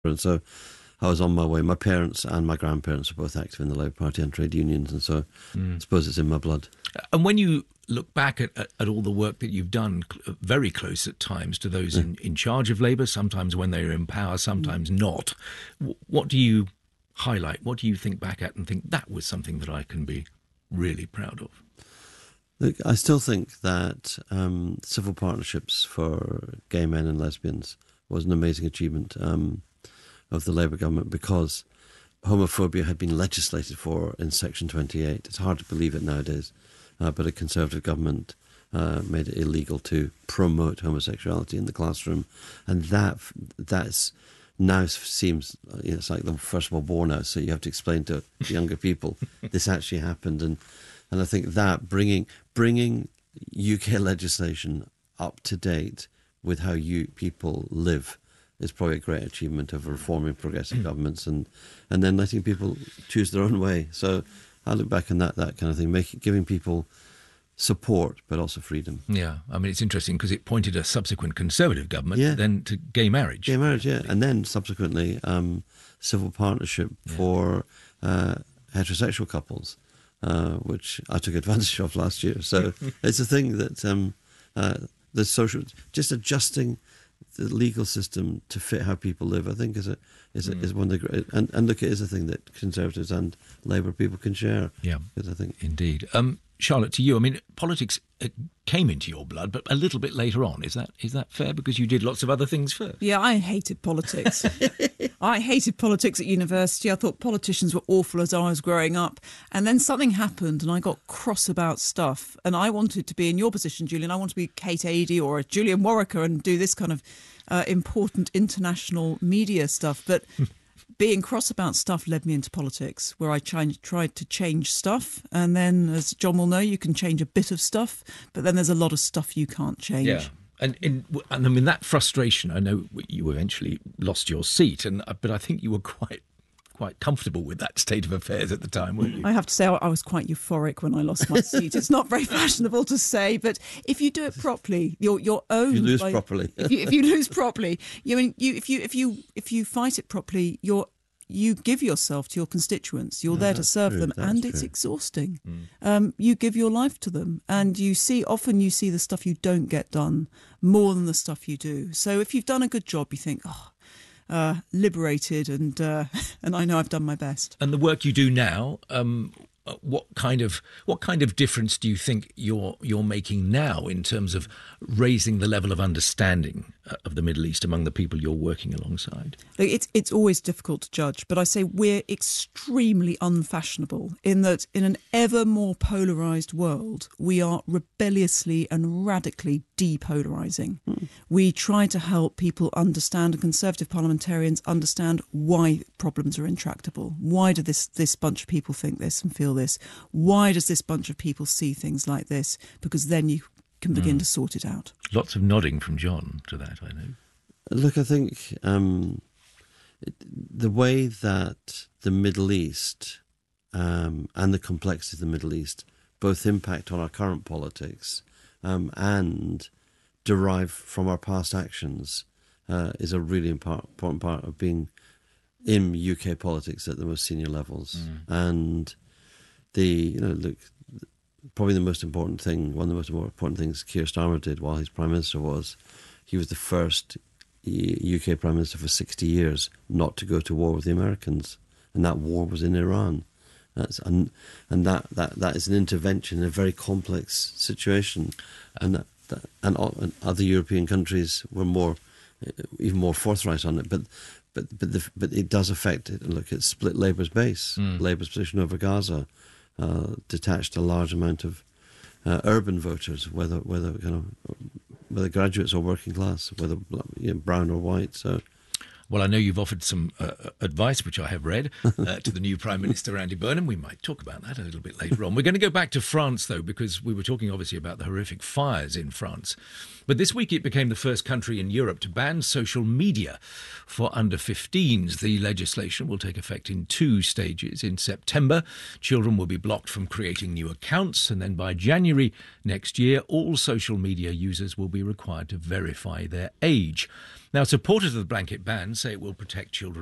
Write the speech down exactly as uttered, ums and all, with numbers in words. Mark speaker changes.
Speaker 1: And so I was on my way. My parents and my grandparents were both active in the Labour Party and trade unions, and so mm. I suppose it's in my blood.
Speaker 2: And when you look back at, at, at all the work that you've done, very close at times to those yeah. in, in charge of Labour, sometimes when they're in power, sometimes mm. not, what do you highlight? What do you think back at and think that was something that I can be really proud of?
Speaker 1: Look, I still think that um, civil partnerships for gay men and lesbians was an amazing achievement um, of the Labour government, because homophobia had been legislated for in Section twenty-eight. It's hard to believe it nowadays, uh, but a Conservative government uh, made it illegal to promote homosexuality in the classroom, and that that's now seems, you know, it's like the First World War now, so you have to explain to younger people this actually happened, and and I think that bringing bringing U K legislation up to date with how you people live is probably a great achievement of reforming progressive governments, and, and then letting people choose their own way. So I look back on that that kind of thing, making giving people support but also freedom.
Speaker 2: Yeah, I mean, it's interesting because it pointed a subsequent Conservative government
Speaker 1: yeah.
Speaker 2: then to gay marriage.
Speaker 1: Gay marriage, yeah, and then subsequently um, civil partnership yeah. for uh, heterosexual couples, uh, which I took advantage of last year. So it's a thing that um, uh, the social, just adjusting the legal system to fit how people live, I think is a is a, mm. is one of the great, and, and look, it is a thing that Conservatives and Labour people can share.
Speaker 2: Yeah,
Speaker 1: because I think
Speaker 2: indeed. Um, Charlotte, to you, I mean, politics came into your blood, but a little bit later on. Is that is that fair? Because you did lots of other things first.
Speaker 3: Yeah, I hated politics. I hated politics at university. I thought politicians were awful as I was growing up. And then something happened and I got cross about stuff. And I wanted to be in your position, Julian. I wanted to be Kate Adie or a Julian Warwicker and do this kind of uh, important international media stuff. But being cross about stuff led me into politics, where I tried to change stuff. And then, as John will know, you can change a bit of stuff, but then there's a lot of stuff you can't change.
Speaker 2: Yeah. And, in, and I mean, that frustration, I know you eventually lost your seat, and but I think you were quite quite comfortable with that state of affairs at the time, weren't you?
Speaker 3: I have to say I was quite euphoric when I lost my seat. It's not very fashionable to say, but if you do it properly, you're, you're owned.
Speaker 1: You lose
Speaker 3: by,
Speaker 1: properly.
Speaker 3: if, you, if you lose properly, you mean you if you if you if you fight it properly, you're you give yourself to your constituents. You're
Speaker 1: no,
Speaker 3: there to serve
Speaker 1: true,
Speaker 3: them, and it's
Speaker 1: true.
Speaker 3: exhausting.
Speaker 1: Mm.
Speaker 3: Um, you give your life to them, and you see often you see the stuff you don't get done more than the stuff you do. So if you've done a good job, you think, oh, uh, liberated, and uh, and I know I've done my best.
Speaker 2: And the work you do now, um, what kind of what kind of difference do you think you're you're making now in terms of raising the level of understanding of the Middle East among the people you're working alongside?
Speaker 3: It's it's always difficult to judge, but I say we're extremely unfashionable in that in an ever more polarised world, we are rebelliously and radically depolarising. Mm. We try to help people understand, and Conservative parliamentarians understand, why problems are intractable. Why do this, this bunch of people think this and feel this? Why does this bunch of people see things like this? Because then you can begin mm. to sort it out.
Speaker 2: Lots of nodding from John to that, I know.
Speaker 1: Look, I think um, it, the way that the Middle East um, and the complexity of the Middle East both impact on our current politics um, and derive from our past actions uh, is a really important part of being in U K politics at the most senior levels. Mm. And the, you know, look, probably the most important thing, one of the most important things Keir Starmer did while he's Prime Minister was he was the first U K Prime Minister for sixty years not to go to war with the Americans. And that war was in Iran. That's, and and that, that, that is an intervention in a very complex situation. And, that, that, and, and other European countries were more, even more forthright on it. But but but, the, but it does affect it. Look, it split Labour's base, mm. Labour's position over Gaza. Uh, detached a large amount of uh, urban voters, whether whether kind of whether graduates or working class, whether you know, brown or white. So,
Speaker 2: well, I know you've offered some uh, advice, which I have read, uh, to the new Prime Minister, Andy Burnham. We might talk about that a little bit later on. We're going to go back to France, though, because we were talking obviously about the horrific fires in France. But this week it became the first country in Europe to ban social media for under fifteens. The legislation will take effect in two stages. In September, children will be blocked from creating new accounts, and then by January next year, all social media users will be required to verify their age. Now, supporters of the blanket ban say it will protect children